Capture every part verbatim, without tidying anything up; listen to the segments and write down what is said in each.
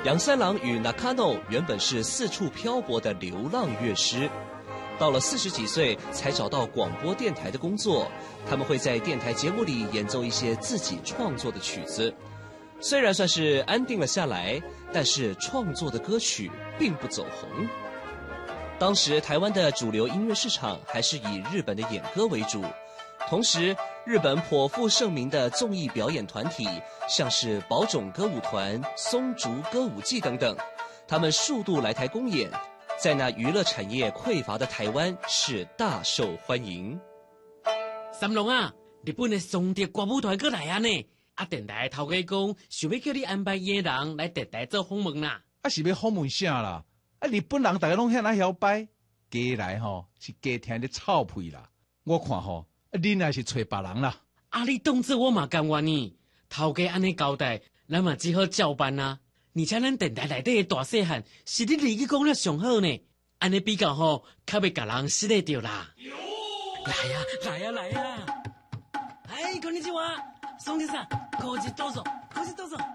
杨三郎与 Nakano 原本是四处漂泊的流浪乐师，到了四十几岁才找到广播电台的工作。他们会在电台节目里演奏一些自己创作的曲子，虽然算是安定了下来，但是创作的歌曲并不走红。当时台湾的主流音乐市场还是以日本的演歌为主，同时日本颇负盛名的综艺表演团体，像是宝冢歌舞团、松竹歌舞伎等等，他们数度来台公演，在那娱乐产业匮乏的台湾是大受欢迎。 三郎啊，日本的松竹歌舞团过来啊呢！啊，电台头家讲想要叫你安排艺人来电台做访问啦。 啊，是要访问啥啦？啊，日本人大家拢遐那晓摆，加来吼是加听你臭屁啦。我看吼，啊，恁也是找别人啦。 啊，你当作我嘛甘愿呢？头家安尼交代，咱嘛只好照办啊。而且咱电台内底的大细汉，是你自己讲了上好呢。安尼比较好，较袂甲人失礼着啦。来呀、啊，来呀、啊，来呀、啊！哎，こんにちは，松田さん，こちどうぞ，こちどうぞ。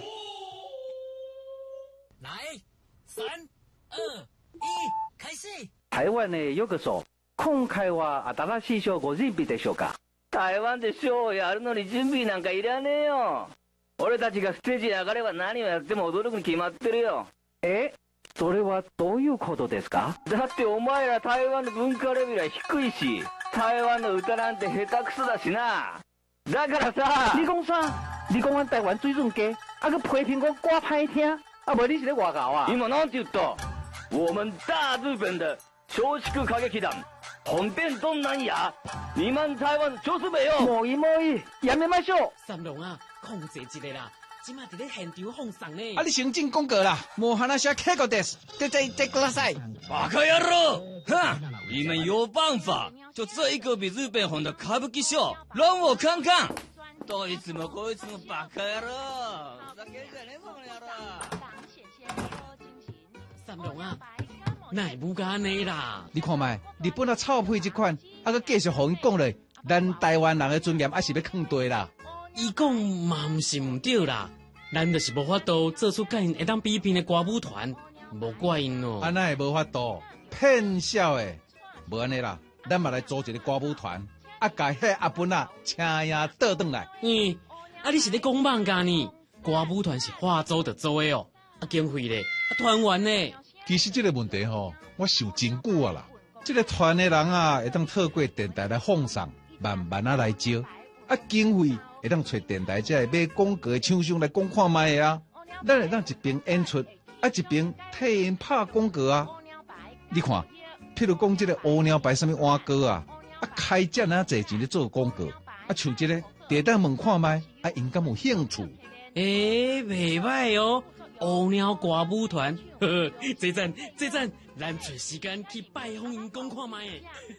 来，三、二、一，开始。 台湾的ようこそ。今回は新しいショーご準備でしょうか。台湾でショーをやるのに準備なんかいらねえよ。俺たちがステージに上がれば何をやっても驚くに決まってるよ。え？それはどういうことですか？だってお前ら台湾の文化レベルは低いし、台湾の歌なんて下手くそだしな。だからさ，你讲啥？你讲阮台湾水准低，啊个批评我歌歹听，啊无你是咧外搞啊？今なんて言った？我们大日本的松竹歌劇団本編どんなんや？你们台湾就是没有。もういいもういい，やめましょう。 三郎啊，控制一下啦。今嘛伫咧现场放送呢。 啊，你先进广告啦，莫喊那些客个的，就这这个赛。 バカ野郎！哼，你们有办法？就这一个比日本红的歌舞伎秀，让我看看。どいつもこいつもバカ野郎！ふざけんじゃねえぞこの野郎！ 三郎啊，哪会不干呢啦？ 你看卖，日本啊臭屁这款，啊个继续互因讲咧，咱台湾人的尊严还是要放低啦。 伊讲嘛毋是毋对啦，咱就是无法度做出甲因会当比拼的歌舞团，无怪因咯。 安那会无法度骗笑的，无安尼啦，咱嘛来组一个歌舞团，啊，甲迄阿本啊请呀倒转来。 嗯，啊你是咧讲妄家呢？歌舞团是化组着做的哦，啊经费咧，啊团员呢？ 其实这个问题吼，我想真久啊啦。这个团的人啊，会当透过电台来放送，慢慢啊来招，啊经费。会当找电台才会买广告的厂商来讲看卖啊，咱会当一边演出，啊一边替因拍广告啊。你看，譬如讲这个乌鸟牌什么碗糕啊，啊开这啊侪钱咧做广告，啊像这个地当问看卖，啊因敢有兴趣？ 诶，袂歹哦，乌鸟歌舞团，呵呵，这阵这阵，咱找时间去拜访因讲看卖诶。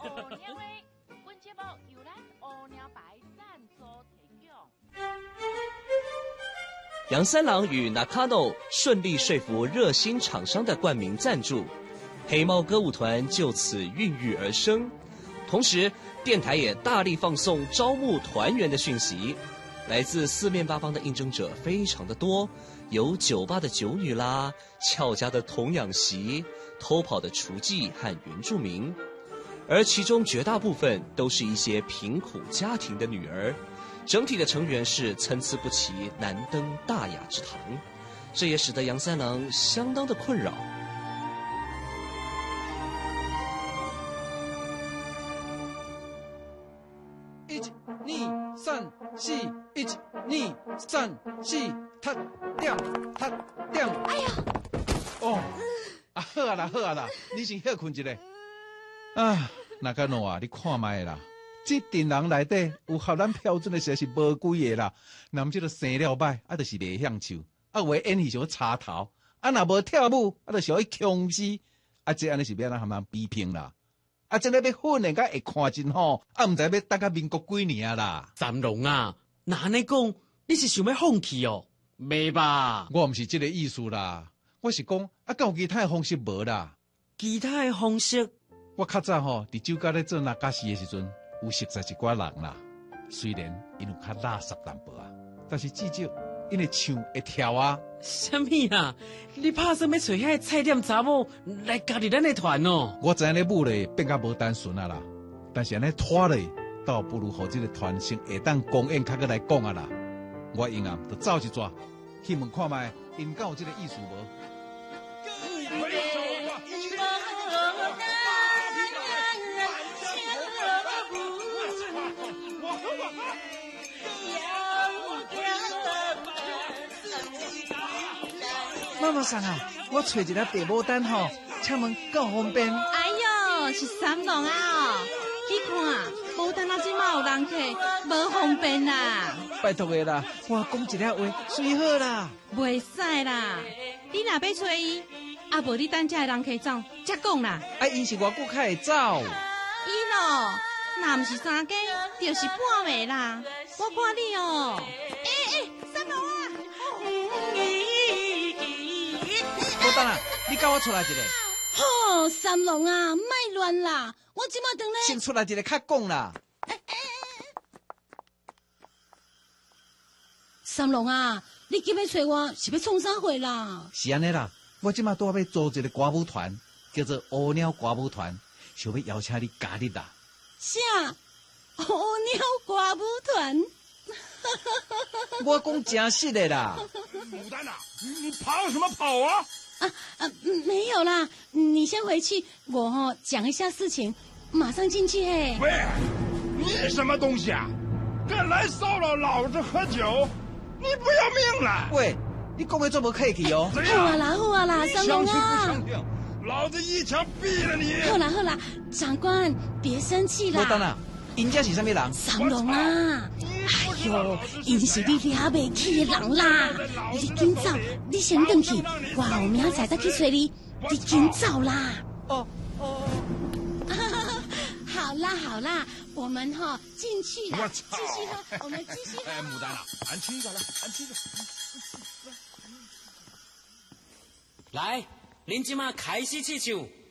杨三郎与 Nakano 顺利说服热心厂商的冠名赞助，黑猫歌舞团就此孕育而生。同时，电台也大力放送招募团员的讯息，来自四面八方的应征者非常的多，有酒吧的酒女啦，俏家的童养媳，偷跑的厨妓和原住民，而其中绝大部分都是一些贫苦家庭的女儿。整体的成员是参差不齐，难登大雅之堂，这也使得杨三郎相当的困扰。 一、二、三、四，一、二、三、四，踏点踏点。哎呀！哦，啊好啊啦好啊啦，你先歇困一下。啊，那个喏啊，你看卖啦。这阵人内底有合咱标准的实是无几个啦，那么这个生了歹，啊，就是袂享受，啊，有的演戏想插头，啊，若无跳舞，啊，就想去强势，啊，这安尼是要咱含人比拼啦，啊，真个要训练甲会看真好，啊，毋知要等到民国几年啊啦。 三郎啊，那安尼讲，你是想要放弃哦？袂吧？ 我毋是这个意思啦，我是讲，啊，敢有其他的方式无啦？ 其他的方式， 我较早吼伫酒家咧做那家事的时阵。有熟识一寡人啦，虽然因有较垃圾淡薄啊，但是至少因为唱会跳啊。 什么啊？你拍算要找遐菜店查某来加入咱的团哦？ 我知影你母咧变甲无单纯啊啦，但是安尼拖咧，倒不如互这个团先下当公演较过来讲啊啦。我因啊，就走一撮，去问看卖因敢有这个意思无？ 妈妈桑啊，我找一个地母单吼，请问够方便？ 哎呦，是三郎啊！你看，无单啊，即马有人客，无方便啦。 拜托的啦，我讲一个话，随好啦。 袂使啦，你若要找伊，啊无你等这个人客走，才讲啦。 啊，伊是偌久才会走？ 伊咯，若毋是三更，就是半暝啦。我看你哦，诶、欸、诶、欸，三郎啊！ 无等啊，你跟我出来一个。 吼，三郎啊，莫乱啦！我即马等咧。 先出来一个较讲啦。 欸欸、三郎啊，你今要找我是要创啥货啦？ 是安尼啦，我即马拄要组一个歌舞团，叫做乌鸟歌舞团，想要邀请你加入啦。 啥？乌鸟歌舞团？ 我讲真实的啦。 牡丹啊，你跑什么跑啊？ 啊啊，没有啦，你先回去，我哦讲一下事情，马上进去嘿。 喂，你什么东西啊？敢来骚扰老子喝酒，你不要命了？ 喂，你讲的这么客气哦。 怎样？ 好啊啦，好啊啦，三龙相啊！ 信不相信？老子一枪毙了你！ 好啦好啦，长官别生气啦。 无等啊，因家是啥物人？ 三龙啊！哎呦，因是你惹袂起的人啦！你紧走，你先回去，我后明仔再去找你。你紧走啦！ 哦哦。 好啦好啦，我们哈进去啦， 我继操！ 续喝，我们继续喝。 哎，牡丹啊，俺亲一个来，俺亲一个。 来，恁即马开始试唱，